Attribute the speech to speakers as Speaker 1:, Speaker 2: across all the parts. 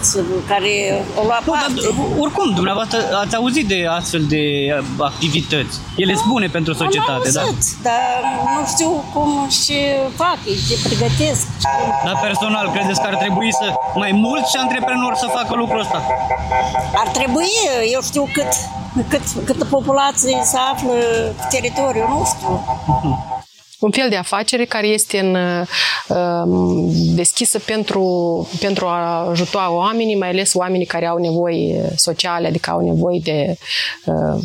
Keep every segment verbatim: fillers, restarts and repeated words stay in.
Speaker 1: alții care au luat
Speaker 2: nu,
Speaker 1: parte.
Speaker 2: Dar, oricum, dumneavoastră ați auzit de astfel de activități. Ele sunt bune pentru societate, da?
Speaker 1: Am auzit, dar nu știu cum și fac, ce pregătesc.
Speaker 2: Dar personal, credeți că ar trebui să mai mulți antreprenori să facă lucrul ăsta?
Speaker 1: Ar trebui, eu știu cât, cât, câtă populație se află pe teritoriul nostru.
Speaker 3: Un fel de afacere care este în, deschisă pentru, pentru a ajuta oamenii, mai ales oamenii care au nevoi sociale, adică au nevoi de uh,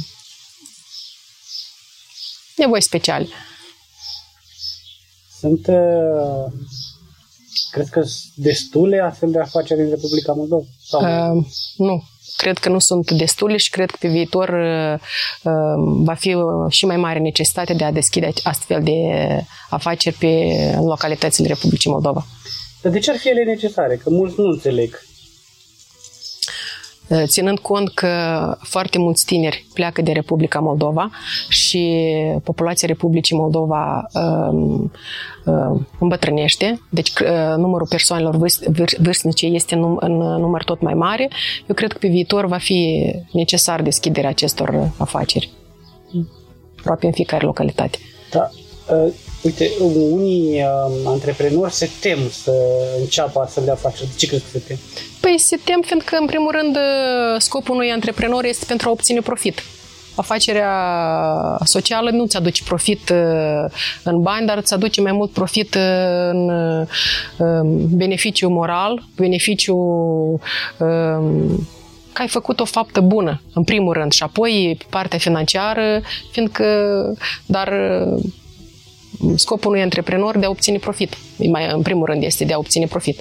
Speaker 3: nevoi speciale.
Speaker 4: Sunt, uh, cred că destule astfel de afaceri în Republica Moldova? Sau?
Speaker 3: Uh, nu. Cred că nu sunt destule și cred că pe viitor uh, va fi și mai mare necesitate de a deschide astfel de afaceri pe, în localitățile Republicii Moldova.
Speaker 4: Dar de ce ar fi ele necesare? Că mulți nu înțeleg.
Speaker 3: Ținând cont că foarte mulți tineri pleacă de Republica Moldova și populația Republicii Moldova uh, uh, îmbătrânește, deci uh, numărul persoanelor vârstnice este în, în număr tot mai mare, eu cred că pe viitor va fi necesar deschiderea acestor afaceri, aproape în fiecare localitate.
Speaker 4: Da. Uh, uite, unii uh, antreprenori se tem să înceapă astfel de afaceri. De ce crezi că se tem?
Speaker 3: Păi se tem fiindcă, în primul rând, scopul unui antreprenor este pentru a obține profit. Afacerea socială nu ți aduce profit în bani, dar îți aduce mai mult profit în beneficiu moral, beneficiu că ai făcut o faptă bună, în primul rând, și apoi partea financiară, fiindcă, dar scopul unui antreprenor de a obține profit. Mai, în primul rând este de a obține profit.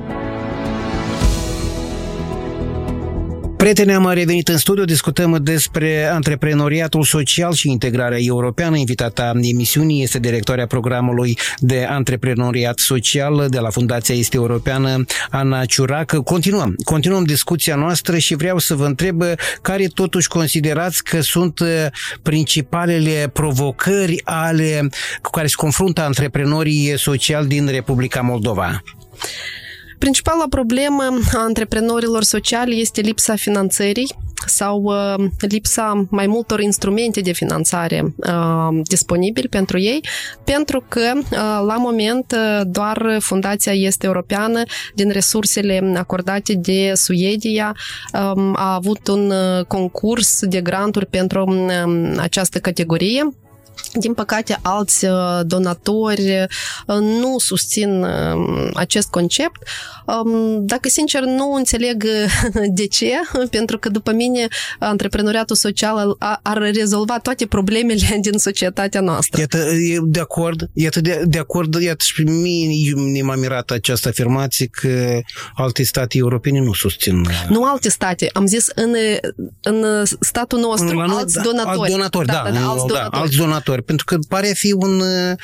Speaker 5: Prieteni, am revenit în studio, discutăm despre antreprenoriatul social și integrarea europeană. Invitata emisiunii este directoarea programului de antreprenoriat social de la Fundația Este Europeană, Ana Ciurac. Continuăm, continuăm discuția noastră și vreau să vă întreb care totuși considerați că sunt principalele provocări ale cu care se confruntă antreprenorii sociali din Republica Moldova.
Speaker 6: Principala problemă a antreprenorilor sociali este lipsa finanțării sau uh, lipsa mai multor instrumente de finanțare uh, disponibili pentru ei, pentru că uh, la moment uh, doar Fundația Este Europeană, din resursele acordate de Suedia, um, a avut un uh, concurs de granturi pentru uh, această categorie. Din păcate, alți donatori nu susțin acest concept. Dacă, sincer, nu înțeleg de ce, pentru că, după mine, antreprenoriatul social ar rezolva toate problemele din societatea noastră.
Speaker 5: Iată, de acord, iată de, de acord, iată și pe mine m-a mirat această afirmație că alte state europene nu susțin.
Speaker 6: Nu alte state, am zis în, în statul nostru,
Speaker 5: la,
Speaker 6: alți
Speaker 5: da,
Speaker 6: donatori.
Speaker 5: Alți donatori, da, da, da, alți,
Speaker 6: da,
Speaker 5: donatori. alți donatori. Pentru că pare a fi un,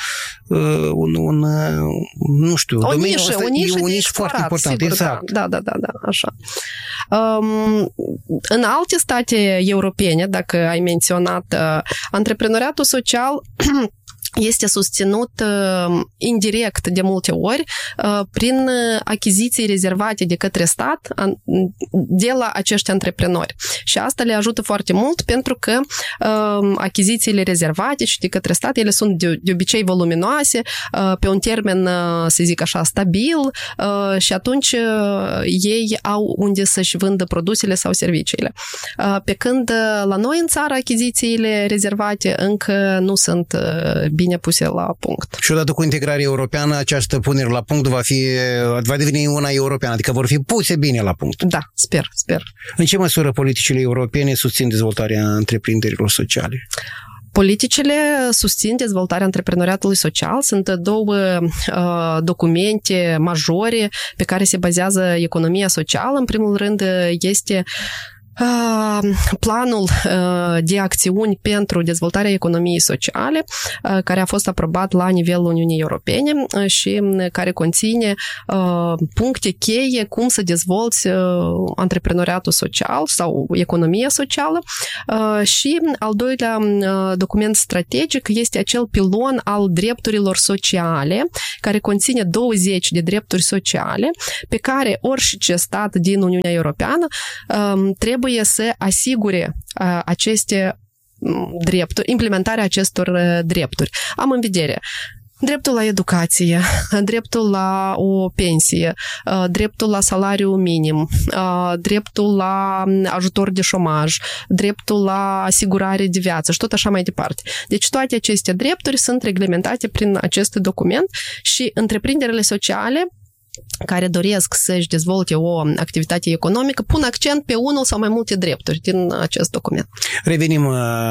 Speaker 5: un, un nu știu,
Speaker 6: o
Speaker 5: domeniul
Speaker 6: nișă,
Speaker 5: ăsta
Speaker 6: o nișă,
Speaker 5: e o nișă foarte importantă.
Speaker 6: Sigur,
Speaker 5: exact.
Speaker 6: Da, da, da, da, așa. Um, în alte state europene, dacă ai menționat, uh, antreprenoriatul social este susținut uh, indirect de multe ori uh, prin achiziții rezervate de către stat uh, de la acești antreprenori. Și asta le ajută foarte mult pentru că uh, achizițiile rezervate și de către stat, ele sunt de, de obicei voluminoase, uh, pe un termen, uh, să zic așa, stabil uh, și atunci uh, ei au unde să-și vândă produsele sau serviciile. Uh, pe când uh, la noi în țară achizițiile rezervate încă nu sunt uh, bine puse la punct.
Speaker 5: Și odată cu integrarea europeană, această punere la punct va fi, va deveni una europeană, adică vor fi puse bine la punct.
Speaker 6: Da, sper, sper.
Speaker 5: În ce măsură politicile europene susțin dezvoltarea întreprinderilor sociale?
Speaker 6: Politicile susțin dezvoltarea antreprenoriatului social. Sunt două uh, documente majore pe care se bazează economia socială. În primul rând este planul de acțiuni pentru dezvoltarea economiei sociale, care a fost aprobat la nivelul Uniunii Europene și care conține puncte cheie cum să dezvolți antreprenoriatul social sau economia socială. Și al doilea document strategic este acel pilon al drepturilor sociale, care conține douăzeci de drepturi sociale pe care orice stat din Uniunea Europeană trebuie să asigure uh, aceste drepturi, implementarea acestor drepturi. Am în vedere dreptul la educație, dreptul la o pensie, dreptul la salariu minim, dreptul la ajutor de șomaj, dreptul la asigurare de viață și tot așa mai departe. Deci toate aceste drepturi sunt reglementate prin acest document și întreprinderile sociale care doresc să-și dezvolte o activitate economică, pun accent pe unul sau mai multe drepturi din acest document.
Speaker 5: Revenim,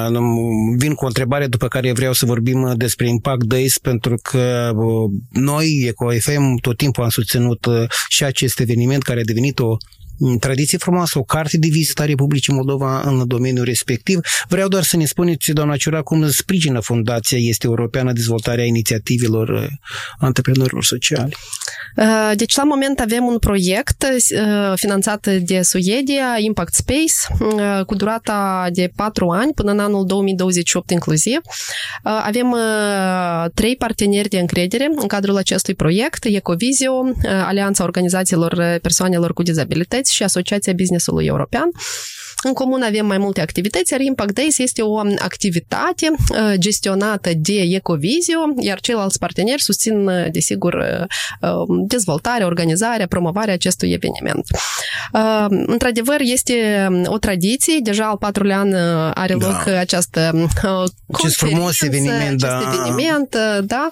Speaker 5: vin cu o întrebare după care vreau să vorbim despre Impact Days, pentru că noi, EcoFM, tot timpul am susținut și acest eveniment care a devenit o tradiție frumoasă, o carte de vizită a Republicii Moldova în domeniul respectiv. Vreau doar să ne spuneți, doamna Ciura, cum sprijină Fundația Este Europeană dezvoltarea inițiativelor antreprenorilor sociali.
Speaker 6: Deci, la moment avem un proiect finanțat de Suedia, Impact Space, cu durata de patru ani până în anul două mii douăzeci și opt inclusiv. Avem trei parteneri de încredere în cadrul acestui proiect: Ecovisio, Alianța Organizațiilor Persoanelor cu Dizabilități și Asociația Business-ului European. În comun avem mai multe activități, iar Impact Days este o activitate gestionată de Ecovisio, iar ceilalți parteneri susțin, desigur, dezvoltarea, organizarea, promovarea acestui eveniment. Într-adevăr, este o tradiție, deja al patrulea an are loc da. această
Speaker 5: acest frumos eveniment,
Speaker 6: acest
Speaker 5: da.
Speaker 6: eveniment, da.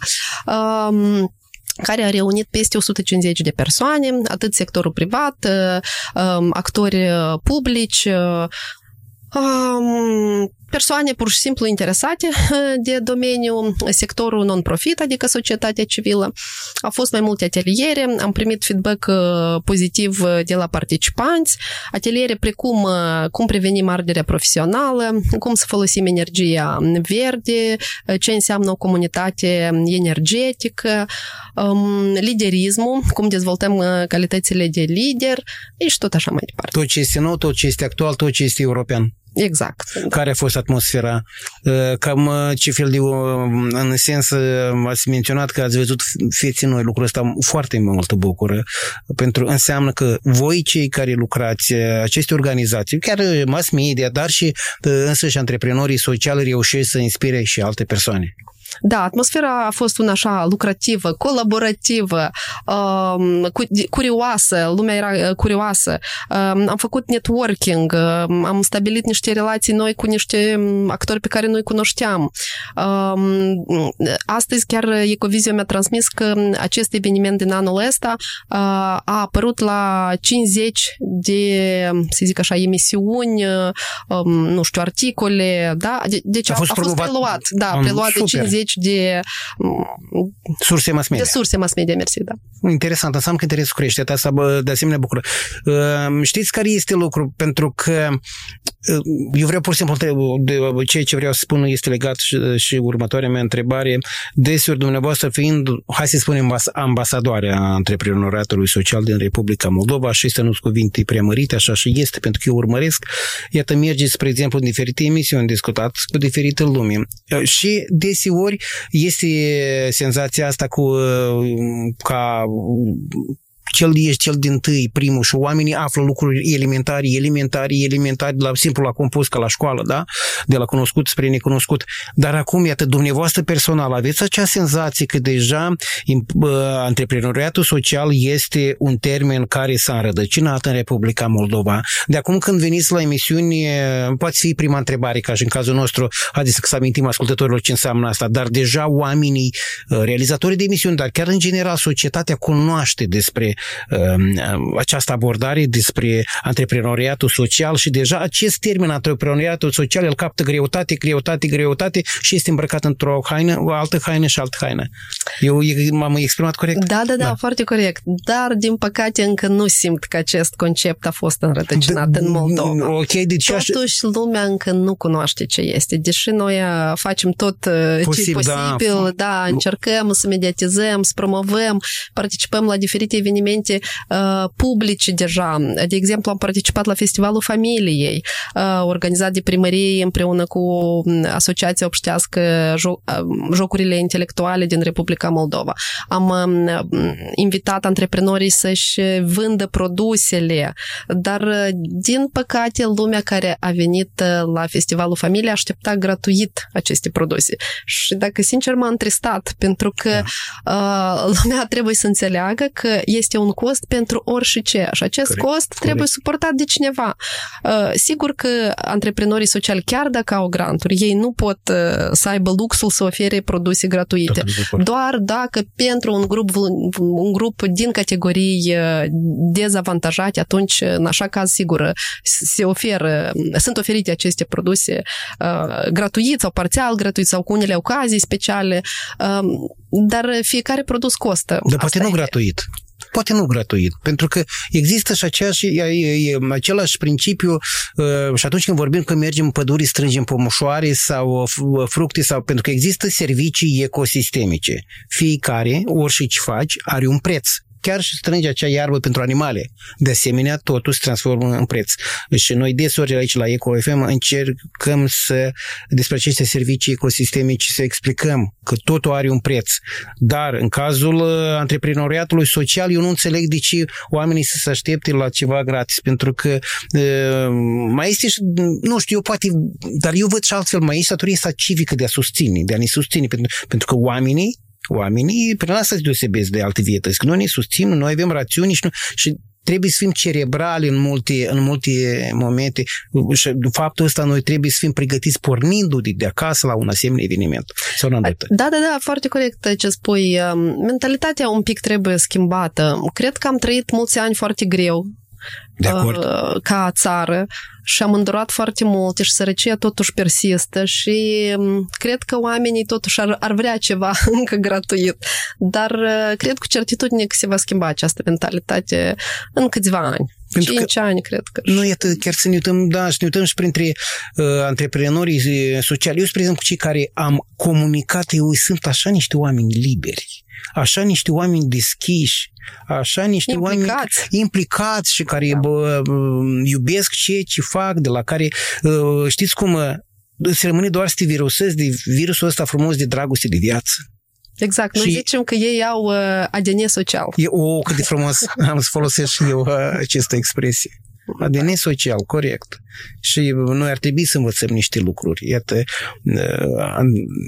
Speaker 6: care a reunit peste o sută cincizeci de persoane, atât sectorul privat, actori publici, persoane pur și simplu interesate de domeniu, sectorul non-profit, adică societatea civilă. Au fost mai multe ateliere, am primit feedback pozitiv de la participanți, ateliere precum cum prevenim arderea profesională, cum să folosim energia verde, ce înseamnă o comunitate energetică, liderismul, cum dezvoltăm calitățile de lider și tot așa mai departe.
Speaker 5: Tot ce este nou, tot ce este actual, tot ce este european.
Speaker 6: Exact.
Speaker 5: Care a fost atmosfera? Cam ce fel de, în sens, ați menționat că ați văzut feții noi, lucrul ăsta foarte mult bucură, pentru înseamnă că voi, cei care lucrați, aceste organizații, chiar mass media, dar și însăși antreprenorii sociali reușesc să inspire și alte persoane.
Speaker 6: Da, atmosfera a fost una așa lucrativă, colaborativă, um, curioasă, lumea era curioasă. Um, am făcut networking, um, am stabilit niște relații noi cu niște actori pe care nu-i cunoșteam. Um, astăzi chiar Ecovisio mi-a transmis că acest eveniment din anul ăsta uh, a apărut la cincizeci de, să zic așa, emisiuni, um, nu știu, articole, da? De, deci a, a fost, a fost preluat, da, preluat um, de cincizeci de
Speaker 5: surse mass media.
Speaker 6: De surse mass media, mersi, da.
Speaker 5: Interesant, înseamnă că interesul crește, asta de asemenea bucură. Știți care este lucru? Pentru că eu vreau pur și simplu, de ceea ce vreau să spun este legat și, și următoarea mea întrebare. Deseori dumneavoastră fiind, hai să spunem, ambasadoarea antreprenoriatului social din Republica Moldova, și să nu-s cuvinte preamărite, așa și este, pentru că eu urmăresc. Iată, mergeți, spre exemplu, în diferite emisiuni, discutați cu diferite lume. Și deseori este senzația asta cu ca cel ești cel din tâi, primul, și oamenii află lucruri elementare, elementare, elementare, de la simplu la compus, ca la școală, da? De la cunoscut spre necunoscut. Dar acum, iată, dumneavoastră personal, aveți acea senzație că deja antreprenoriatul social este un termen care s-a înrădăcinat în Republica Moldova. De acum când veniți la emisiuni, poate fi prima întrebare, ca și în cazul nostru, haideți să amintim ascultătorilor ce înseamnă asta, dar deja oamenii, realizatorii de emisiuni, dar chiar în general societatea cunoaște despre despre um, această abordare, despre antreprenoriatul social și deja acest termen antreprenoriatul social îl captă greutate, greutate, greutate și este îmbrăcat într-o haină, o altă haină și altă haină. Eu m-am exprimat corect?
Speaker 6: Da, da, da, da, foarte corect. Dar, din păcate, încă nu simt că acest concept a fost înrătăcinat d- în Moldova.
Speaker 5: Ok, deci
Speaker 6: Totuși, lumea încă nu cunoaște ce este. Deși noi facem tot ce e posibil, da, da, încercăm să mediatizăm, să promovăm, participăm la diferite evenimente uh, publice deja. De exemplu, am participat la Festivalul Familiei, uh, organizat de primărie împreună cu Asociația Obștească Jo- uh, Jocurile Intelectuale din Republica Moldova. Am uh, invitat antreprenorii să-și vândă produsele, dar, din păcate, lumea care a venit la Festivalul Familiei aștepta gratuit aceste produse. Și dacă, sincer, m-a întristat, pentru că uh, lumea trebuie să înțeleagă că este un cost pentru orice. Și acest corect, cost corect. trebuie suportat de cineva. Uh, sigur că antreprenorii sociali, chiar dacă au granturi, ei nu pot uh, să aibă luxul să ofere produse gratuite. Doar dacă pentru un grup, un grup din categorii dezavantajate, atunci, în așa caz, sigur, se oferă, sunt oferite aceste produse uh, gratuit sau parțial gratuit sau cu unele ocazii speciale, uh, dar fiecare produs costă.
Speaker 5: Dar poate nu gratuit. Poate nu gratuit, pentru că există și aceeași, e, e, același principiu uh, și atunci când vorbim că mergem în păduri, strângem pomușoare sau fructe, sau pentru că există servicii ecosistemice. Fiecare, orice ce faci, are un preț. Chiar și strânge acea iarbă pentru animale. De asemenea, totul se transformă în preț. Și noi desori aici la Eco F M încercăm să, despre aceste servicii ecosistemice, să explicăm că totul are un preț. Dar în cazul antreprenoriatului social, eu nu înțeleg de ce oamenii să se aștepte la ceva gratis, pentru că mai este, nu știu, eu poate, dar eu văd și altfel, mai este datoria asta civică de a susține, de a ne susține, pentru, pentru că oamenii Oamenii, prin asta se deosebesc de alte vietăți, că noi ne susțin, noi avem rațiuni și, nu, și trebuie să fim cerebrali în multe, în multe momente și de faptul ăsta noi trebuie să fim pregătiți pornind de acasă la un asemenea eveniment. Sau da,
Speaker 6: da, da, foarte corect ce spui. Mentalitatea un pic trebuie schimbată. Cred că am trăit mulți ani foarte greu
Speaker 5: de acord.
Speaker 6: Ca țară și am îndurat foarte multe și sărăcia totuși persistă și cred că oamenii totuși ar, ar vrea ceva încă gratuit, dar cred cu certitudine că se va schimba această mentalitate în câțiva ani. Pentru cinci ani, cred că.
Speaker 5: Nu, iată, chiar să ne uităm, da, să ne uităm și printre uh, antreprenorii sociali. Eu, spre exemplu, cu cei care am comunicat, eu sunt așa niște oameni liberi, așa niște oameni deschiși, așa niște implicați. oameni implicați și care bă, iubesc ceea ce fac, de la care, uh, știți cum, îți rămâne doar să te virusezi de virusul ăsta frumos de dragoste de viață.
Speaker 6: Exact, noi și zicem că ei au uh, A D N social.
Speaker 5: E, o, cât de frumos am să folosesc și eu uh, această expresie. A D N social, corect. Și noi ar trebui să învățăm niște lucruri. Iată, uh,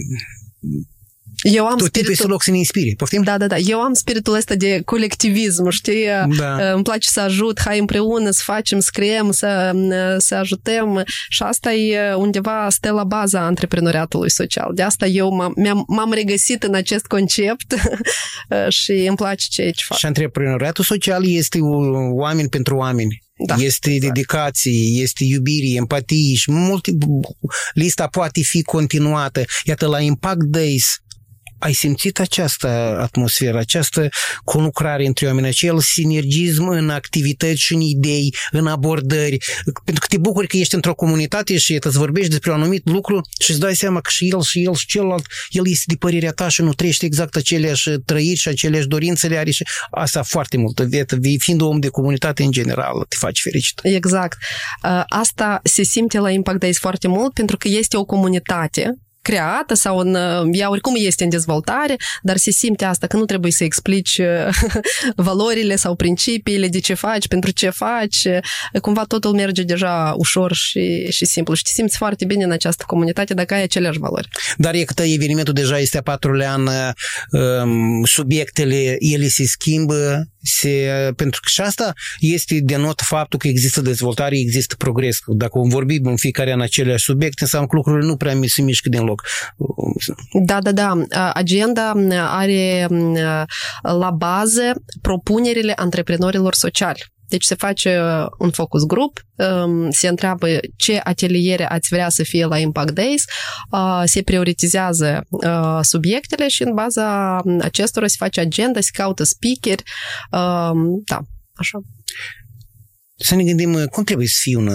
Speaker 6: eu am
Speaker 5: tot
Speaker 6: spiritul...
Speaker 5: timpul este loc să ne inspire. Poftim?
Speaker 6: Da, da, da. Eu am spiritul ăsta de colectivism, știi? Da. Îmi place să ajut, hai împreună să facem, să creăm, să, să ajutăm și asta e undeva stă la baza antreprenoriatului social. De asta eu m-am, m-am regăsit în acest concept și îmi place ceea ce fac.
Speaker 5: Și antreprenoriatul social este oameni pentru oameni. Da, este exact. Dedicație, este iubire, empatie și multe, lista poate fi continuată. Iată, la Impact Days ai simțit această atmosferă, această conlucrare între oameni, acel sinergism în activități și în idei, în abordări, pentru că te bucuri că ești într-o comunitate și îți vorbești despre un anumit lucru și îți dai seama că și el și el și celălalt, el este de părerea ta și nu trăiește exact aceleași trăiri și aceleași dorințe le are și asta foarte multă viață, fiind om de comunitate în general, te faci fericit.
Speaker 6: Exact. Asta se simte la Impact Days foarte mult pentru că este o comunitate creată sau în, ea oricum este în dezvoltare, dar se simte asta că nu trebuie să explici valorile sau principiile de ce faci, pentru ce faci, cumva totul merge deja ușor și, și simplu și te simți foarte bine în această comunitate dacă ai aceleași valori.
Speaker 5: Dar e că evenimentul deja este a patrulea an, subiectele, ele se schimbă, se, pentru că și asta este denot faptul că există dezvoltare, există progres. Dacă vom vorbi în fiecare an aceleași subiecte, înseamnă că lucrurile nu prea se mișcă din loc. loc.
Speaker 6: Da, da, da. Agenda are la bază propunerile antreprenorilor sociali. Deci se face un focus group, se întreabă ce ateliere ați vrea să fie la Impact Days, se prioritizează subiectele și în baza acestora se face agenda, se caută speaker. Da, așa.
Speaker 5: Să ne gândim cum trebuie să fie un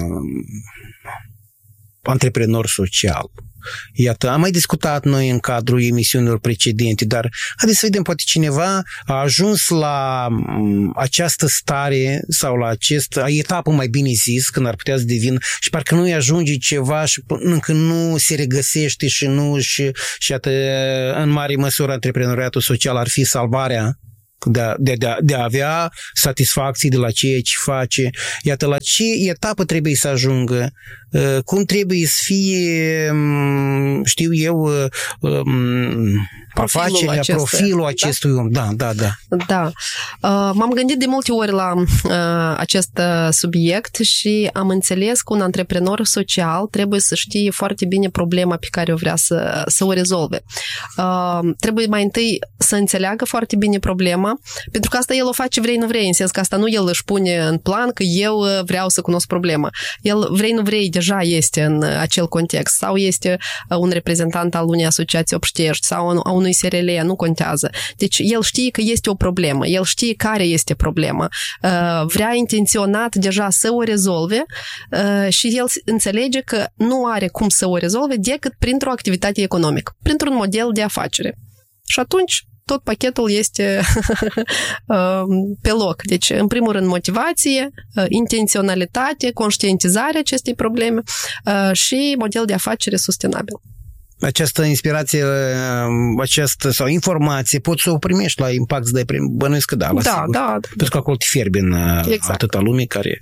Speaker 5: antreprenor social. Iată, am mai discutat noi în cadrul emisiunilor precedente, dar haideți să vedem, poate cineva a ajuns la această stare sau la acest etapă, mai bine zis, când ar putea să devină și parcă nu-i ajunge ceva și încă nu se regăsește și nu și, și iată, în mare măsură antreprenoriatul social ar fi salvarea De a, de, a, de a avea satisfacții de la ceea ce face. Iată, la ce etapă trebuie să ajungă, cum trebuie să fie, știu eu, afacerea, profilul, profilul acestui
Speaker 6: da?
Speaker 5: om. Da, da, da.
Speaker 6: Da. M-am gândit de multe ori la acest subiect și am înțeles că un antreprenor social trebuie să știe foarte bine problema pe care o vrea să, să o rezolve. Trebuie mai întâi să înțeleagă foarte bine problema, pentru că asta el o face vrei nu vrei, în sens că asta nu el își pune în plan că eu vreau să cunosc problema. El vrei nu vrei deja este în acel context sau este un reprezentant al unei asociații obștești sau a unui S R L, nu contează. Deci el știe că este o problemă, el știe care este problema, vrea intenționat deja să o rezolve și el înțelege că nu are cum să o rezolve decât printr-o activitate economică, printr-un model de afacere. Și atunci tot pachetul este pe loc. Deci, în primul rând, motivație, intenționalitate, conștientizarea acestei probleme și model de afacere sustenabil.
Speaker 5: Această inspirație, această sau informație, poți să o primești la Impact Day, bănuiesc că da, la
Speaker 6: da,
Speaker 5: sigur.
Speaker 6: Da, da.
Speaker 5: Pentru că acolo te fierbi în exact. Atâta lume care...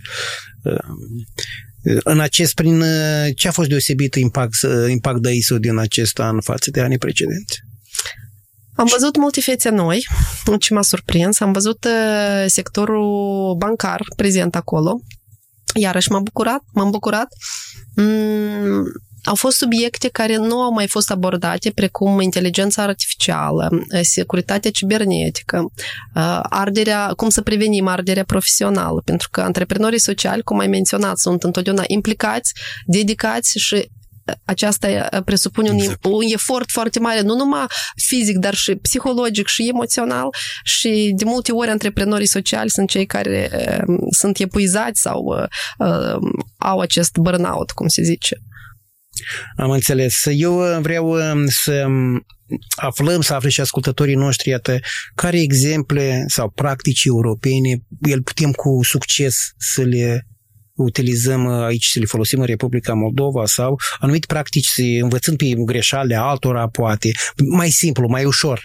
Speaker 5: În acest, prin ce a fost deosebit Impact, Impact Day-ul din acest an față de anii precedenți?
Speaker 6: Am văzut multe fețe noi, ce m-a surprins. Am văzut sectorul bancar prezent acolo. Iarăși m-a bucurat, m-am bucurat. Mm, au fost subiecte care nu au mai fost abordate, precum inteligența artificială, securitatea cibernetică, arderea, cum să prevenim arderea profesională, pentru că antreprenorii sociali, cum ai menționat, sunt întotdeauna implicați, dedicați și aceasta presupune exact. un, un efort foarte mare, nu numai fizic, dar și psihologic și emoțional și de multe ori antreprenorii sociali sunt cei care uh, sunt epuizați sau uh, au acest burnout, cum se zice.
Speaker 5: Am înțeles. Eu vreau să aflăm, să afle și ascultătorii noștri, iată, care exemple sau practici europene el putem cu succes să le utilizăm aici, să le folosim în Republica Moldova sau anumite practici, învățând pe greșalile altora, poate, mai simplu, mai ușor.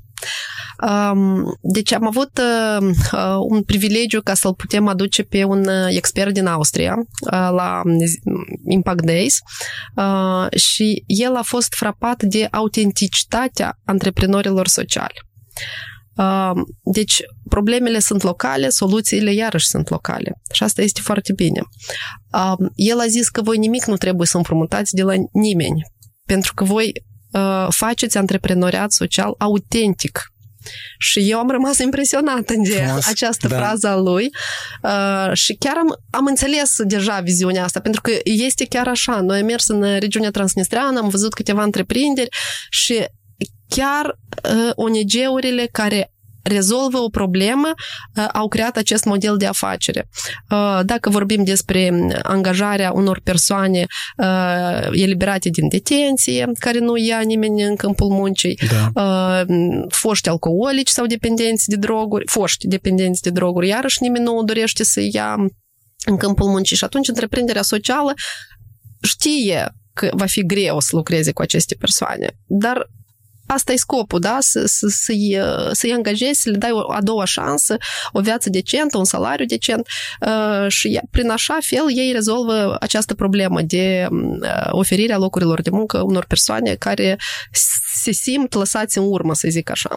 Speaker 6: Deci am avut un privilegiu ca să-l putem aduce pe un expert din Austria la Impact Days și el a fost frapat de autenticitatea antreprenorilor sociali. Deci, problemele sunt locale, soluțiile iarăși sunt locale. Și asta este foarte bine. El a zis că voi nimic nu trebuie să împrumutați de la nimeni, pentru că voi faceți antreprenoriat social autentic. Și eu am rămas impresionată de Frumos, această da. frază a lui și chiar am, am înțeles deja viziunea asta, pentru că este chiar așa. Noi am mers în regiunea Transnistreană, am văzut câteva întreprinderi și chiar uh, O N G-urile care rezolvă o problemă uh, au creat acest model de afacere. Uh, dacă vorbim despre angajarea unor persoane uh, eliberate din detenție, care nu ia nimeni în câmpul muncii, da. uh, foști alcoolici sau dependenți de droguri, foști dependenți de droguri, iarăși nimeni nu dorește să ia în câmpul muncii și atunci întreprinderea socială știe că va fi greu să lucreze cu aceste persoane, dar asta e scopul, da? Să, să, să-i, să-i angajezi, să le dai o a doua șansă, o viață decentă, un salariu decent uh, și prin așa fel ei rezolvă această problemă de uh, oferirea locurilor de muncă unor persoane care se simt lăsați în urmă, să zic așa.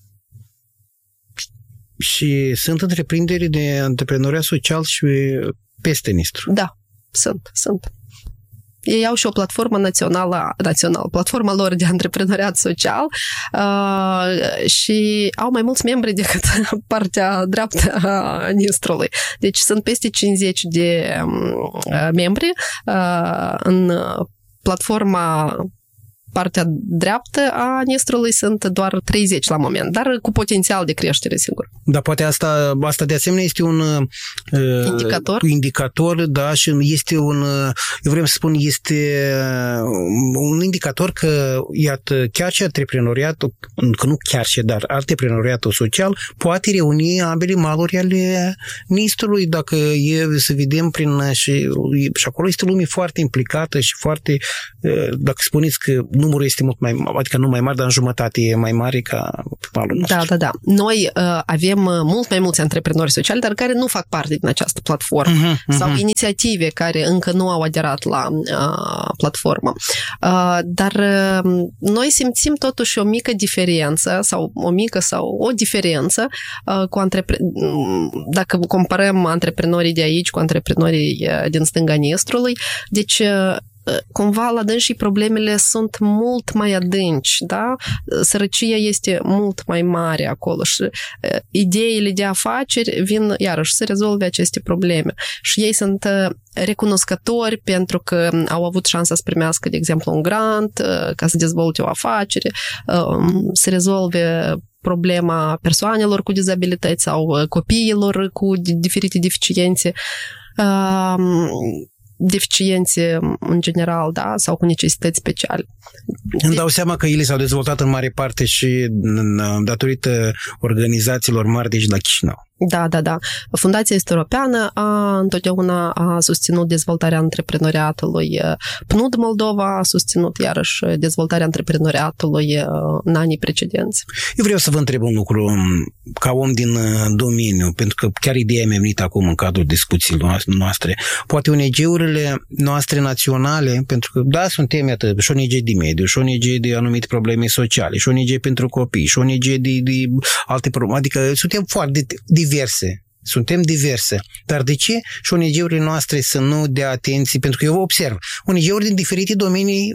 Speaker 5: Și sunt întreprinderi de antreprenoriat social și peste Nistru.
Speaker 6: Da, sunt, sunt. Ei au și o platformă națională, națională platforma lor de antreprenoriat social uh, și au mai mulți membri decât partea dreaptă a Nistrului. Deci sunt peste cincizeci de uh, membri uh, în platforma partea dreaptă a Nistrului sunt doar treizeci la moment, dar cu potențial de creștere, sigur.
Speaker 5: Dar poate asta, asta de asemenea este un uh,
Speaker 6: indicator.
Speaker 5: indicator, da, și este un, eu vreau să spun, este un indicator că, iată, chiar și antreprenoriatul, că nu chiar și, dar antreprenoriatul social poate reuni ambele maluri ale Nistrului, dacă e să vedem prin, și, și acolo este lume foarte implicată și foarte, dacă spuneți că numărul este mult mai, adică nu mai mare, dar în jumătate e mai mare ca malul nostru.
Speaker 6: Da, da, da. Noi uh, avem mult mai mulți antreprenori sociali, dar care nu fac parte din această platformă uh-huh, uh-huh. sau inițiative care încă nu au aderat la uh, platformă. Uh, dar uh, noi simțim totuși o mică diferență sau o mică sau o diferență uh, cu antrepre... dacă comparăm antreprenorii de aici cu antreprenorii uh, din stânga Nistrului. Deci uh, cumva la dânsii problemele sunt mult mai adânci, da? Sărăcia este mult mai mare acolo și ideile de afaceri vin iarăși să rezolve aceste probleme și ei sunt recunoscători pentru că au avut șansa să primească, de exemplu, un grant ca să dezvolte o afacere, să rezolve problema persoanelor cu dizabilități sau copiilor cu diferite deficiențe deficiențe în general, da, sau cu necesități speciale.
Speaker 5: Îmi dau seama că ele s-au dezvoltat în mare parte și datorită organizațiilor mari de aici la Chișinău.
Speaker 6: Da, da, da. Fundația Est Europeană a întotdeauna a susținut dezvoltarea antreprenoriatului. P N U D Moldova a susținut iarăși dezvoltarea antreprenoriatului în anii precedenți.
Speaker 5: Eu vreau să vă întreb un lucru ca om din domeniu, pentru că chiar ideea mi-a venit acum în cadrul discuțiilor noastre. Poate O N G-urile noastre naționale, pentru că da, suntem, iată, și O N G de mediu, și O N G de anumite probleme sociale, și O N G pentru copii, și O N G de, de alte probleme, adică suntem foarte diverse. Suntem diverse. Dar de ce și O N G-urile noastre să nu dea atenție? Pentru că eu observ O N G-uri din diferite domenii,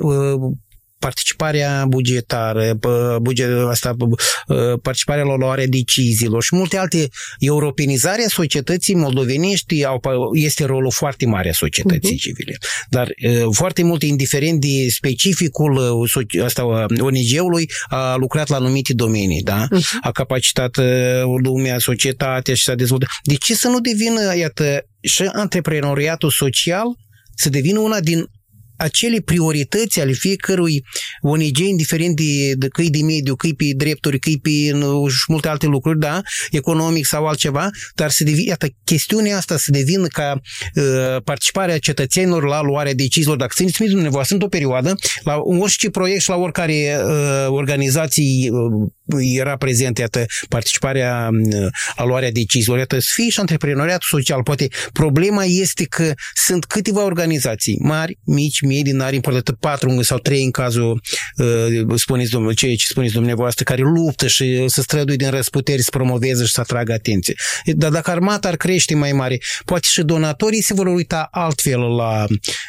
Speaker 5: participarea bugetară, buget, asta, participarea la luarea deciziilor și multe alte, europenizarea societății moldovenești este rolul foarte mare a societății uh-huh. civile. Dar foarte multe, indiferent de specificul asta, O N G-ului, a lucrat la anumite domenii, da? Uh-huh. A capacitat lumea, societatea și s-a dezvoltat. De ce să nu devină, iată, și antreprenoriatul social să devină una din acele priorități ale fiecărui O N G, indiferent de, de că-i de mediu, că-i pe drepturi, că-i pe nu, și multe alte lucruri, da, economic sau altceva, dar să devină, iată, chestiunea asta să devină ca uh, participarea cetățenilor la luarea deciziilor. Dacă țineți minte dumneavoastră, într-o perioadă, la orice proiect și la oricare uh, organizații uh, era prezent, iată, participarea uh, la luarea deciziilor, iată, să fie și antreprenoriatul social. Poate problema este că sunt câteva organizații mari, mici, medii, n-are importantă, patru sau trei în cazul, uh, spuneți, domnule, ce, ce spuneți dumneavoastră, care luptă și să străduie din răsputeri să promoveze și să atragă atenție. Dar dacă armata ar crește mai mare, poate și donatorii se vor uita altfel la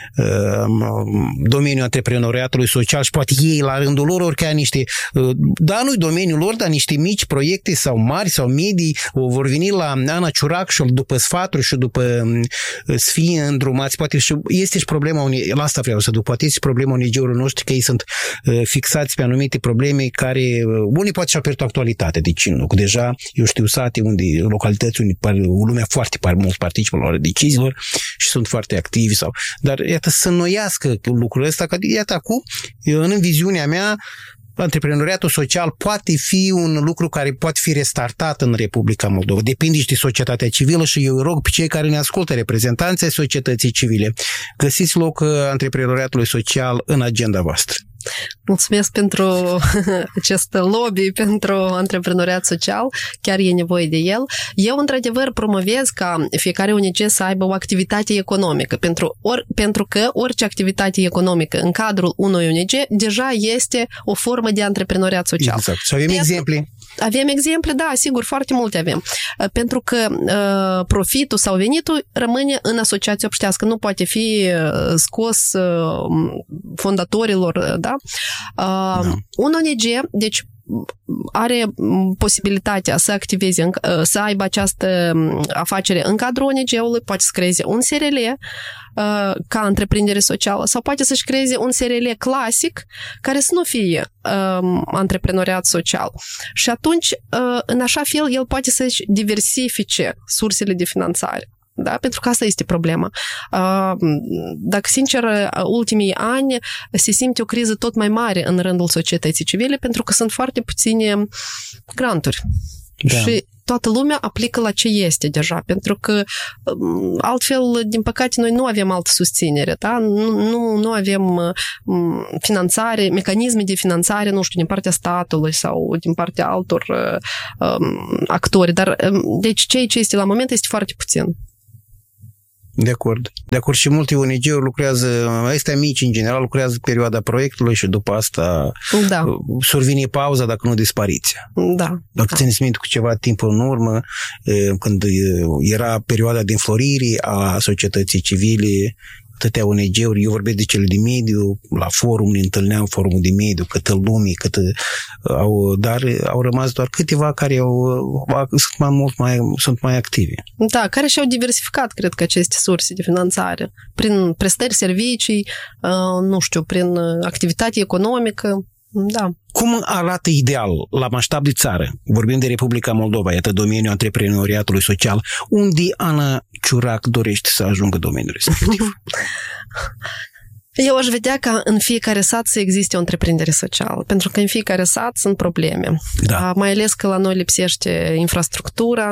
Speaker 5: uh, domeniul antreprenoriatului social și poate ei la rândul lor oricare niște, uh, da, nu-i domeniul lor, dar niște mici proiecte sau mari sau medii vor veni la Ana Ciurac și după sfaturi și după uh, să fie îndrumați. Poate și este și problema unei, la asta vreau să duc, poate este problema O N G-urilor noștri că ei sunt uh, fixați pe anumite probleme care, uh, unii poate și-au pierdut actualitate, deci nu, că deja, eu știu, sate unde, localități unde par, lumea foarte par, mulți participă la luarea deciziilor și sunt foarte activi sau, dar iată să înnoiască lucrul ăsta, că iată acum, în viziunea mea, antreprenoriatul social poate fi un lucru care poate fi restartat în Republica Moldova. Depinde și de societatea civilă și eu rog pe cei care ne ascultă, reprezentanții societății civile, găsiți loc antreprenoriatului social în agenda voastră.
Speaker 6: Mulțumesc pentru acest lobby pentru antreprenoriat social, chiar e nevoie de el. Eu, într-adevăr, promovez ca fiecare O N G să aibă o activitate economică, pentru, or, pentru că orice activitate economică în cadrul unui O N G deja este o formă de antreprenoriat social.
Speaker 5: Exact. Și avem pentru, exemple.
Speaker 6: Avem exemple? Da, sigur, foarte multe avem. Pentru că uh, profitul sau venitul rămâne în asociație obștească, nu poate fi scos uh, fondatorilor, da? Uh, da. Un O N G, deci are posibilitatea să activeze, să aibă această afacere în cadrul O N G-ului, poate să creeze un S R L ca întreprindere socială sau poate să-și creeze un S R L clasic care să nu fie um, antreprenoriat social. Și atunci, uh, în așa fel, el poate să-și diversifice sursele de finanțare. Da? Pentru că asta este problema. Dacă, sincer, ultimii ani se simte o criză tot mai mare în rândul societății civile pentru că sunt foarte puține granturi. Da. Și toată lumea aplică la ce este deja, pentru că altfel, din păcate, noi nu avem altă susținere, da? Nu, nu, nu avem finanțare, mecanisme de finanțare, nu știu, din partea statului sau din partea altor um, actori, dar deci ceea ce este la moment este foarte puțin.
Speaker 5: De acord. De acord și multe O N G-uri lucrează, astea mici în general, lucrează perioada proiectului și după asta da. survine pauza dacă nu dispariția.
Speaker 6: Da.
Speaker 5: Dacă
Speaker 6: da.
Speaker 5: țineți minte cu ceva timp în urmă, când era perioada de înflorire a societății civile, atâtea O N G-uri, eu vorbesc de cele de mediu, la forum ne întâlneam, forumul de mediu, câtă lume, câtă au, dar au rămas doar câteva care au, sunt mai mult mai, sunt mai active.
Speaker 6: Da, care și-au diversificat, cred că, aceste surse de finanțare, prin prestări, servicii, nu știu, prin activitate economică. Da.
Speaker 5: Cum arată ideal la maștab de țară? Vorbim de Republica Moldova, iată domeniul antreprenoriatului social. Unde Ana Ciurac dorește să ajungă domeniul respectiv?
Speaker 6: Eu aș vedea ca în fiecare sat să existe o întreprindere socială, pentru că în fiecare sat sunt probleme. Da. Mai ales că la noi lipsește infrastructura,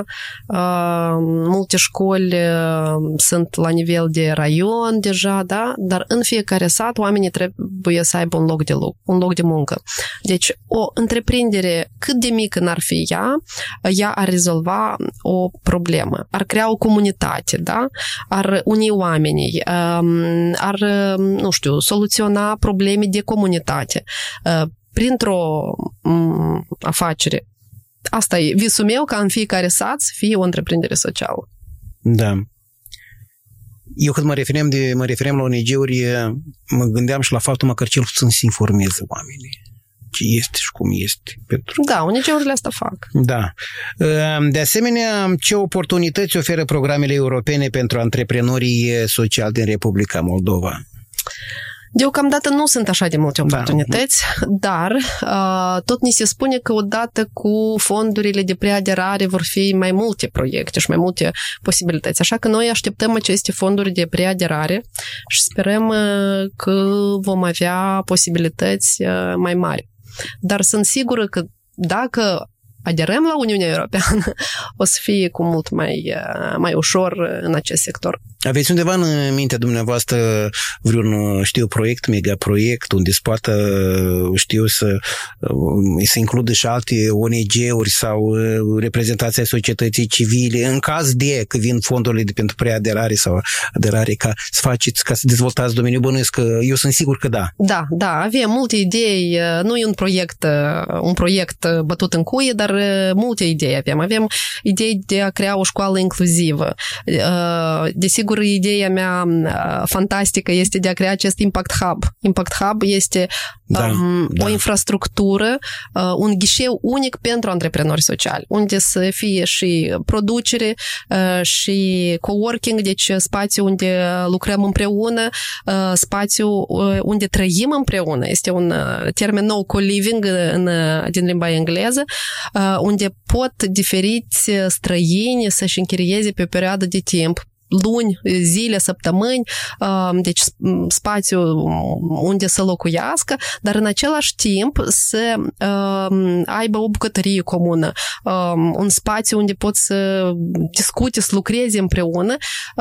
Speaker 6: multe școli sunt la nivel de raion deja, da? Dar în fiecare sat oamenii trebuie să aibă un loc de lucru, un loc de muncă. Deci o întreprindere, cât de mică n-ar fi ea, ea ar rezolva o problemă, ar crea o comunitate, da? Ar uni oamenii, ar, nu știu, soluționa probleme de comunitate printr-o afacere. Asta e visul meu, ca în fiecare sat să fie o întreprindere socială.
Speaker 5: Da. Eu când mă refeream, de, mă refeream la O N G-uri, mă gândeam și la faptul măcar cel puțin să informeze oamenii ce este și cum este. Pentru...
Speaker 6: Da, O N G-urile asta fac.
Speaker 5: Da. De asemenea, ce oportunități oferă programele europene pentru antreprenorii sociali din Republica Moldova?
Speaker 6: Deocamdată nu sunt așa de multe oportunități, da. Dar uh, tot ni se spune că odată cu fondurile de preaderare vor fi mai multe proiecte și mai multe posibilități. Așa că noi așteptăm aceste fonduri de preaderare și sperăm uh, că vom avea posibilități uh, mai mari. Dar sunt sigură că dacă aderăm la Uniunea Europeană, o să fie cu mult mai, mai ușor în acest sector.
Speaker 5: Aveți undeva în mintea dumneavoastră vreun, știu, proiect, megaproiect, unde se poate, știu, să se includă și alte O N G-uri sau reprezentația societății civile, în caz de că vin fondurile de pentru preaderare sau aderare, ca să faceți, ca să dezvoltați domeniul, bănuiesc că eu sunt sigur că da.
Speaker 6: Da, da, avem multe idei, nu e un proiect, un proiect bătut în cuie, dar multe idei avem. Avem idei de a crea o școală inclusivă. Desigur, ideea mea fantastică este de a crea acest Impact Hub. Impact Hub este da, um, da. o infrastructură, uh, un ghișeu unic pentru antreprenori sociali, unde să fie și producere uh, și coworking, deci spațiu unde lucrăm împreună, uh, spațiu uh, unde trăim împreună. Este un uh, termen nou, co-living în, uh, din limba engleză, uh, unde pot diferiți străini să-și închirieze pe o perioadă de timp, luni, zile, săptămâni, deci spațiu unde să locuiască, dar în același timp să aibă o bucătărie comună, un spațiu unde pot să discute, să lucreze împreună.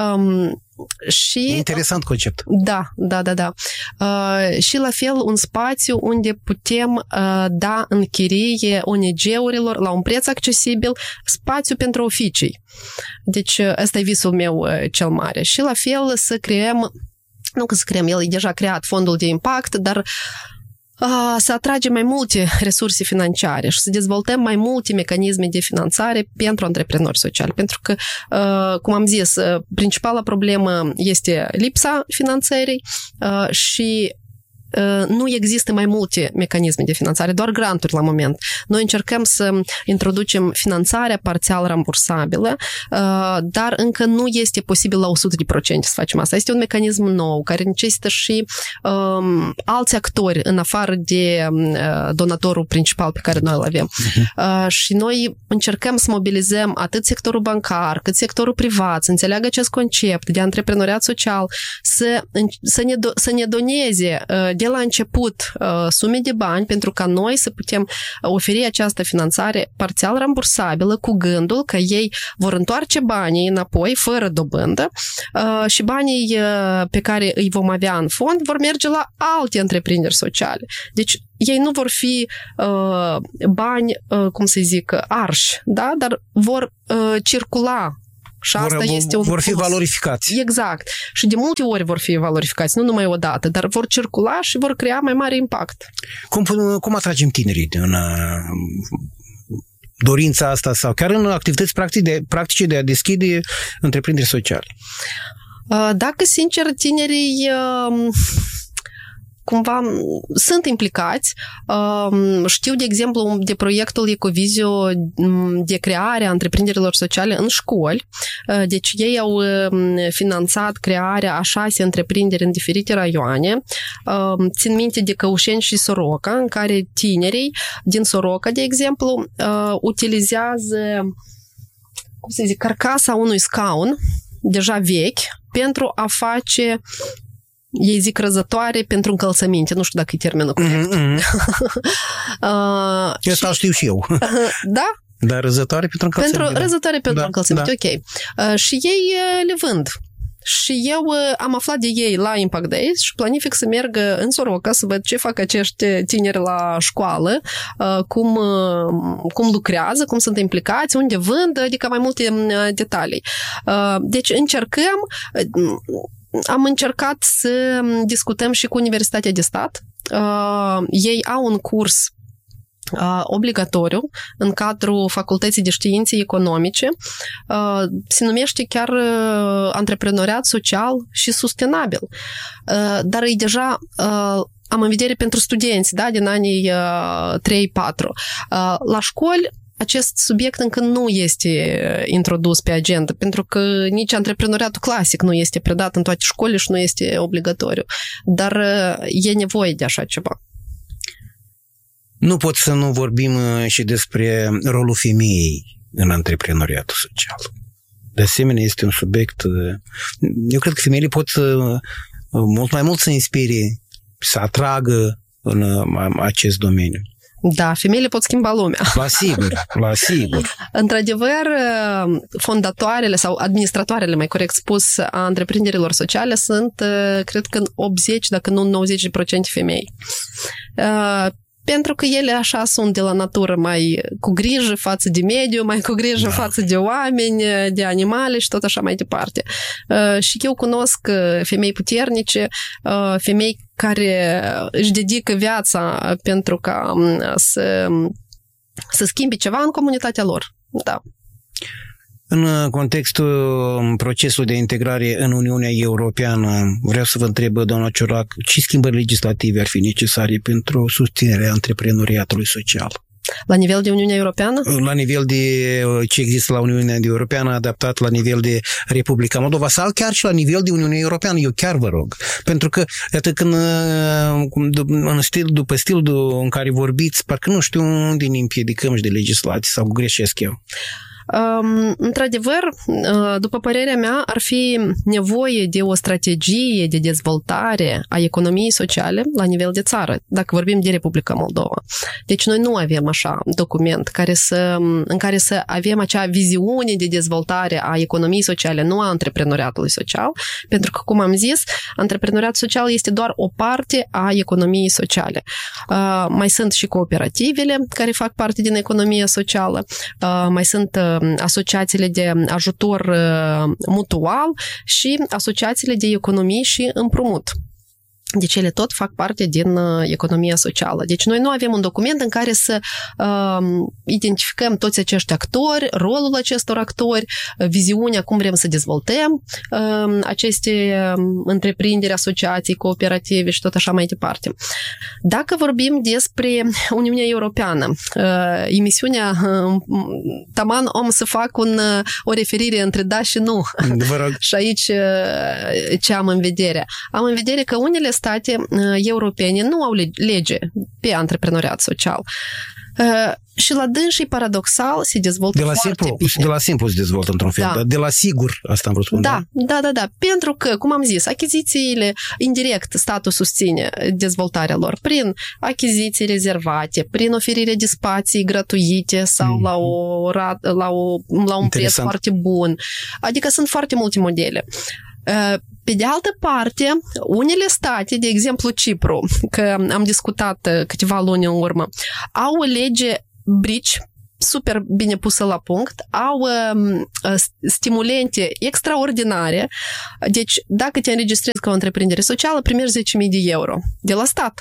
Speaker 6: Și,
Speaker 5: interesant concept.
Speaker 6: Da, da, da, da. Uh, și la fel un spațiu unde putem uh, da închirie O N G-urilor la un preț accesibil, spațiu pentru oficii. Deci ăsta e visul meu uh, cel mare. Și la fel să creăm, nu că să creăm, el e deja creat, fondul de impact, dar să atragem mai multe resurse financiare și să dezvoltăm mai multe mecanisme de finanțare pentru antreprenori sociali. Pentru că, cum am zis, principala problemă este lipsa finanțării și nu există mai multe mecanisme de finanțare, doar granturi la moment. Noi încercăm să introducem finanțarea parțial rambursabilă, dar încă nu este posibil la o sută la sută să facem asta. Este un mecanism nou care necesită și um, alți actori în afară de um, donatorul principal pe care noi îl avem. Uh-huh. Uh, și noi încercăm să mobilizăm atât sectorul bancar, cât sectorul privat, să înțeleagă acest concept de antreprenoriat social, să, să, ne, do, să ne doneze uh, de la început uh, sume de bani pentru ca noi să putem oferi această finanțare parțial rambursabilă cu gândul că ei vor întoarce banii înapoi fără dobândă uh, și banii uh, pe care îi vom avea în fond vor merge la alte întreprinderi sociale. Deci ei nu vor fi uh, bani, uh, cum să zic, arși, da? Dar vor uh, circula. Și asta
Speaker 5: vor,
Speaker 6: este un
Speaker 5: vor fi
Speaker 6: plus.
Speaker 5: valorificați.
Speaker 6: Exact. Și de multe ori vor fi valorificați, nu numai o dată, dar vor circula și vor crea mai mare impact.
Speaker 5: Cum, cum atragem tinerii în dorința asta sau chiar în activități practice de, practice de a deschide întreprinderi sociale?
Speaker 6: Dacă, sincer, tinerii cumva sunt implicați. Știu, de exemplu, de proiectul Ecovizio de creare a întreprinderilor sociale în școli. Deci ei au finanțat crearea a șase întreprinderi în diferite raioane. Țin minte de Căușeni și Soroca, în care tinerii din Soroca, de exemplu, utilizează, cum să zic, carcasa unui scaun deja vechi pentru a face, ei zic, răzătoare pentru încălțăminte. Nu știu dacă e termenul corect.
Speaker 5: Mm-hmm. uh, Asta și... știu și eu.
Speaker 6: Da?
Speaker 5: Dar răzătoare pentru încălțăminte.
Speaker 6: Pentru răzătoare pentru da, încălțăminte, da. Ok. Uh, și ei uh, le vând. Și eu uh, am aflat de ei la Impact Days și planific să merg în Soroca să văd ce fac acești tineri la școală, uh, cum, uh, cum lucrează, cum sunt implicați, unde vând, adică mai multe uh, detalii. Uh, deci încercăm... Uh, Am încercat să discutăm și cu Universitatea de Stat. Uh, ei au un curs uh, obligatoriu în cadrul Facultății de Științe Economice. Uh, se numește chiar uh, Antreprenoriat Social și Sustenabil. Uh, dar e deja... Uh, am în vedere pentru studenți, da, din anii uh, trei patru. Uh, la școli acest subiect încă nu este introdus pe agenda, pentru că nici antreprenoriatul clasic nu este predat în toate școlile și nu este obligatoriu. Dar e nevoie de așa ceva.
Speaker 5: Nu pot să nu vorbim și despre rolul femeii în antreprenoriatul social. De asemenea, este un subiect... Eu cred că femeile pot mult mai mult să inspire, să atragă în acest domeniu.
Speaker 6: Da, femeile pot schimba lumea.
Speaker 5: La sigur, la sigur.
Speaker 6: Într-adevăr, fondatoarele sau administratoarele, mai corect spus, a întreprinderilor sociale sunt, cred că, optzeci, dacă nu nouăzeci la sută femei. Pentru că ele așa sunt de la natură mai cu grijă față de mediu, mai cu grijă da. față de oameni, de animale și tot așa mai departe. Și eu cunosc femei puternice, femei care își dedică viața pentru ca să, să schimbe ceva în comunitatea lor. Da.
Speaker 5: În contextul procesului de integrare în Uniunea Europeană, vreau să vă întreb, doamna Ciorac, ce schimbări legislative ar fi necesare pentru susținerea antreprenoriatului social?
Speaker 6: La nivel de Uniunea Europeană?
Speaker 5: La nivel de ce există la Uniunea Europeană, adaptat la nivel de Republica Moldova sau chiar și la nivel de Uniunea Europeană, eu chiar vă rog. Pentru că, iată, când în stil, după stilul în care vorbiți, parcă nu știu unde ne împiedicăm și de legislație sau greșesc eu.
Speaker 6: Um, într-adevăr, după părerea mea, ar fi nevoie de o strategie de dezvoltare a economiei sociale la nivel de țară, dacă vorbim de Republica Moldova. Deci noi nu avem așa document care să, în care să avem acea viziune de dezvoltare a economiei sociale, nu a antreprenoriatului social, pentru că, cum am zis, antreprenoriatul social este doar o parte a economiei sociale. Uh, mai sunt și cooperativele care fac parte din economia socială, uh, mai sunt asociațiile de ajutor mutual și asociațiile de economii și împrumut. Deci ele tot fac parte din uh, economia socială. Deci noi nu avem un document în care să uh, identificăm toți acești actori, rolul acestor actori, uh, viziunea, cum vrem să dezvoltăm uh, aceste uh, întreprinderi, asociații, cooperative și tot așa mai departe. Dacă vorbim despre Uniunea Europeană, uh, emisiunea uh, taman om să fac un, uh, o referire între da și nu.
Speaker 5: Vă rog.
Speaker 6: Și aici uh, ce am în vedere? Am în vedere că unele state uh, europene nu au lege pe antreprenoriat social. Uh, și la dânsii, paradoxal, se dezvoltă
Speaker 5: de la
Speaker 6: foarte
Speaker 5: simplu,
Speaker 6: bine.
Speaker 5: De la simplu se dezvoltă într-un fel,
Speaker 6: Da.
Speaker 5: dar de la sigur, asta am vrut să spun.
Speaker 6: Da, da, da, da. Pentru că, cum am zis, achizițiile, indirect, statul susține dezvoltarea lor prin achiziții rezervate, prin oferirea de spații gratuite sau mm. la, o, la, o, la un preț foarte bun. Adică sunt foarte multe modele. Pe de altă parte, unele state, de exemplu Cipru, că am discutat câteva luni în urmă, au o lege brici super bine pusă la punct, au uh, stimulente extraordinare. Deci, dacă te înregistrezi ca o întreprindere socială, primești zece mii de euro de la stat.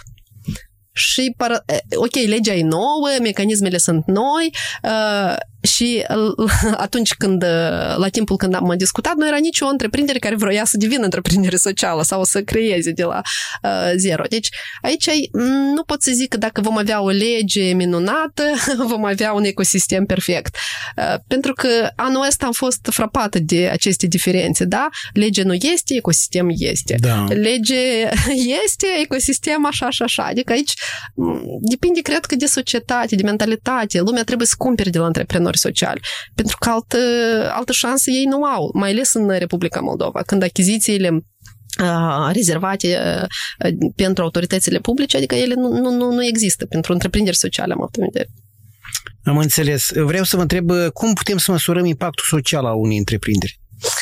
Speaker 6: Și, ok, legea e nouă, mecanismele sunt noi uh, și atunci când, la timpul când am discutat, nu era nicio întreprindere care vroia să devină întreprindere socială sau să creeze de la uh, zero. Deci aici nu pot să zic că dacă vom avea o lege minunată, vom avea un ecosistem perfect. Uh, pentru că anul ăsta am fost frapată de aceste diferențe, da? Lege nu este, ecosistem este.
Speaker 5: Da.
Speaker 6: Lege este, ecosistem așa și așa. Adică aici depinde, cred că, de societate, de mentalitate. Lumea trebuie să cumpere de la antreprenori sociali, pentru că altă, altă șansă ei nu au, mai ales în Republica Moldova, când achizițiile uh, rezervate uh, pentru autoritățile publice, adică ele nu, nu, nu, nu există pentru întreprinderi sociale, am avut în vedere.
Speaker 5: Am înțeles. Vreau să vă întreb, cum putem să măsurăm impactul social al unei întreprinderi?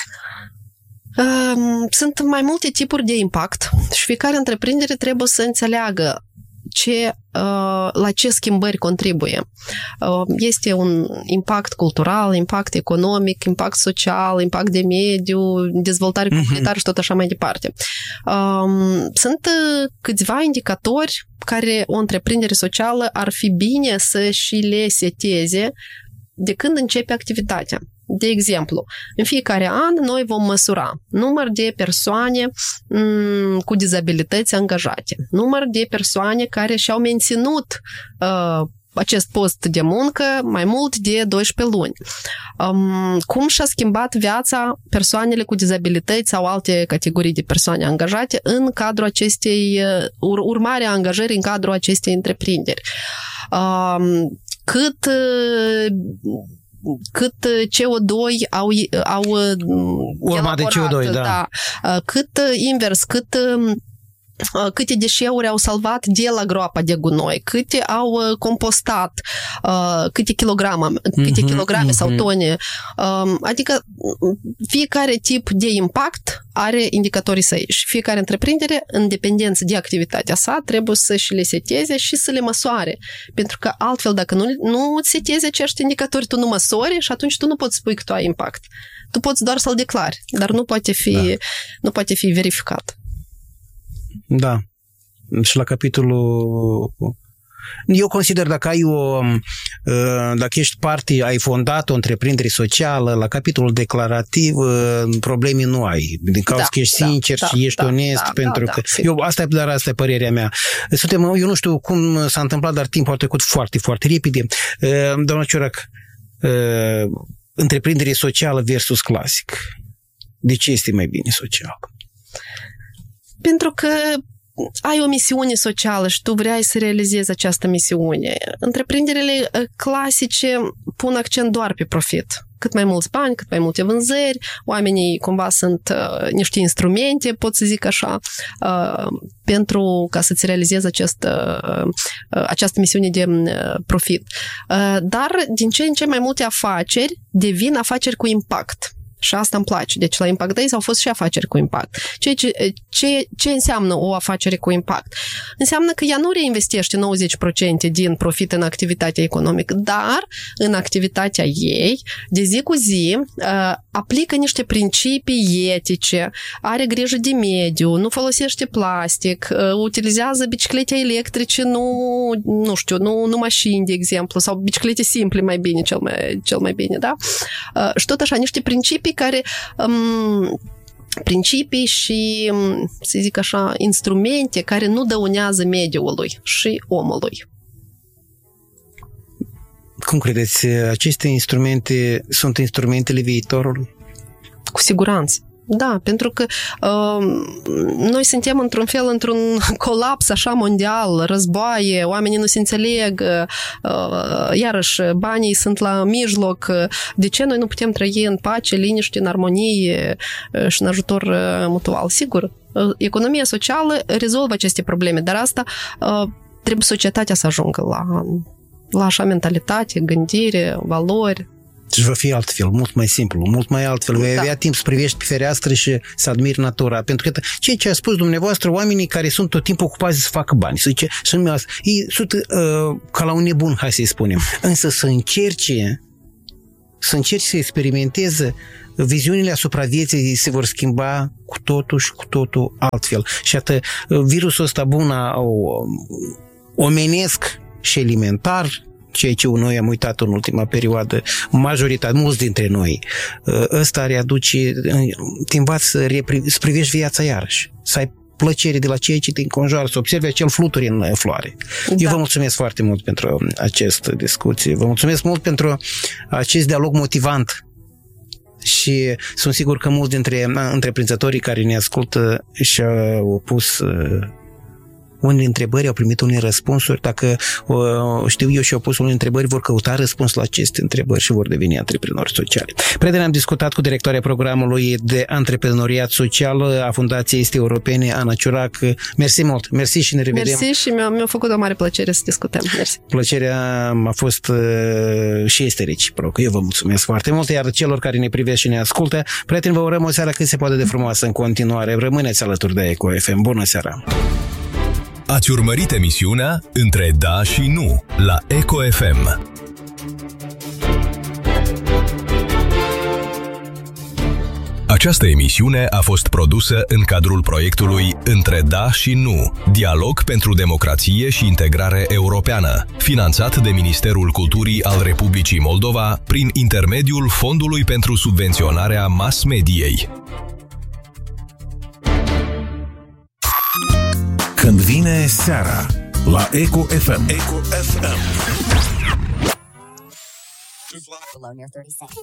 Speaker 6: Uh, sunt mai multe tipuri de impact și fiecare întreprindere trebuie să înțeleagă ce, la ce schimbări contribuie. Este un impact cultural, impact economic, impact social, impact de mediu, dezvoltare comunitară și tot așa mai departe. Sunt câțiva indicatori care o întreprindere socială ar fi bine să și le seteze de când începe activitatea. De exemplu, în fiecare an noi vom măsura număr de persoane m- cu dizabilități angajate, număr de persoane care și-au menținut uh, acest post de muncă mai mult de doisprezece luni. Um, cum și-a schimbat viața persoanele cu dizabilități sau alte categorii de persoane angajate în cadrul acestei, uh, urmarea angajării în cadrul acestei întreprinderi. Um, cât... Uh, cât C O doi au, au
Speaker 5: urma de C O doi, da.
Speaker 6: da. Cât invers, cât câte deșeuri au salvat de la groapa de gunoi, câte au compostat, câte kilograme, câte mm-hmm, kilograme mm-hmm. sau tone. Adică fiecare tip de impact are indicatorii săi și fiecare întreprindere, în dependență de activitatea sa, trebuie să și le seteze și să le măsoare. Pentru că altfel, dacă nu, nu setezi acești indicatori, tu nu măsori și atunci tu nu poți spui că tu ai impact. Tu poți doar să-l declari, dar nu poate fi, da. nu poate fi verificat.
Speaker 5: Da. Și la capitolul... Eu consider dacă ai o... Dacă ești parte, ai fondat o întreprindere socială, la capitolul declarativ, probleme nu ai. Din cauza da, că ești sincer da, și da, ești da, onest, da, pentru da, că... Da, eu, asta, dar asta e părerea mea. Suntem, eu nu știu cum s-a întâmplat, dar timpul a trecut foarte, foarte repede. Doamna Ciorac, întreprindere socială versus clasic. De ce este mai bine social?
Speaker 6: Pentru că ai o misiune socială și tu vrei să realizezi această misiune. Întreprinderile clasice pun accent doar pe profit. Cât mai mulți bani, cât mai multe vânzări, oamenii cumva sunt uh, niște instrumente, pot să zic așa, uh, pentru ca să-ți realizezi acest, uh, această misiune de uh, profit. Uh, dar din ce în ce mai multe afaceri devin afaceri cu impact. Și asta îmi place. Deci la Impact Days au fost și afaceri cu impact. Ce, ce, ce, ce înseamnă o afacere cu impact? Înseamnă că ea nu reinvestește nouăzeci la sută din profit în activitatea economică, dar în activitatea ei, de zi cu zi, aplică niște principii etice, are grijă de mediu, nu folosește plastic, utilizează biciclete electrice, nu, nu știu, nu, nu mașini, de exemplu, sau biciclete simple mai bine, cel mai, cel mai bine, da? Și tot așa, niște principii care um, principii și, să zic așa, instrumente care nu dăunează mediului și omului.
Speaker 5: Cum credeți, aceste instrumente sunt instrumentele viitorului?
Speaker 6: Cu siguranță. Da, pentru că uh, noi suntem într-un fel într-un colaps așa mondial, războaie, oamenii nu se înțeleg, uh, iarăși banii sunt la mijloc. De ce noi nu putem trăi în pace, liniște, în armonie uh, și în ajutor uh, mutual? Sigur, uh, economia socială rezolvă aceste probleme, dar asta uh, trebuie societatea să ajungă la, la așa mentalitate, gândire, valori.
Speaker 5: Deci va fi altfel, mult mai simplu, mult mai altfel. Vei da. avea timp să privești pe fereastră și să admiri natura. Pentru că ceea ce a spus dumneavoastră, oamenii care sunt tot timpul ocupați să facă bani, să zice, și nu asta, ei sunt uh, ca la un nebun, hai să-i spunem. Însă să încerce, să încerce să experimenteze, viziunile asupra vieții se vor schimba cu totul și cu totul altfel. Și atât, virusul ăsta bun omenesc și alimentar, ceea ce noi am uitat în ultima perioadă, majoritatea, mulți dintre noi, ăsta readuce, te învață să, repri, să privești viața iarăși, să ai plăcere de la ceea ce te înconjoară, să observi acel fluturi în floare. Da. Eu vă mulțumesc foarte mult pentru această discuție, vă mulțumesc mult pentru acest dialog motivant și sunt sigur că mulți dintre întreprinzătorii care ne ascultă și-au pus unele întrebări, au primit unele răspunsuri, dacă știu eu și au pus unele întrebări, vor căuta răspuns la aceste întrebări și vor deveni antreprenori sociali. Prieteni, am discutat cu directoarea programului de antreprenoriat social a Fundației Este Europene, Ana Ciurac. Mersi mult, mersi și ne revedem.
Speaker 6: Mersi și mi-a, mi-a făcut o mare plăcere să discutăm. Mersi.
Speaker 5: Plăcerea a fost uh, și este reciprocă. Eu vă mulțumesc foarte mult, iar celor care ne privesc și ne ascultă, prieteni, vă urăm o seară cât se poate de frumoasă în continuare. Rămâneți alături de Eco F M. Bună seara!
Speaker 7: Ați urmărit emisiunea Între Da și Nu la Eco F M. Această emisiune a fost produsă în cadrul proiectului Între Da și Nu, dialog pentru democrație și integrare europeană, finanțat de Ministerul Culturii al Republicii Moldova prin intermediul Fondului pentru subvenționarea mass-mediei.
Speaker 8: Când vine seara la Eco F M. Eco F M.